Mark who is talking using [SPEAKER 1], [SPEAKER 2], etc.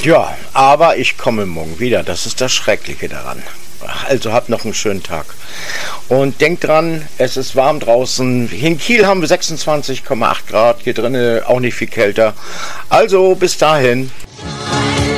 [SPEAKER 1] Ja, aber ich komme morgen wieder. Das ist das Schreckliche daran. Also habt noch einen schönen Tag. Und denkt dran, es ist warm draußen. In Kiel haben wir 26,8 Grad. Hier drinnen auch nicht viel kälter. Also bis dahin.